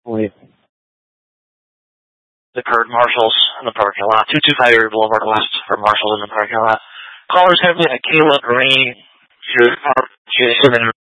Wait. The Kurt Marshalls in the parking lot. 225 Erie Boulevard West for Marshalls in the parking lot. Callers have been Kayla Green.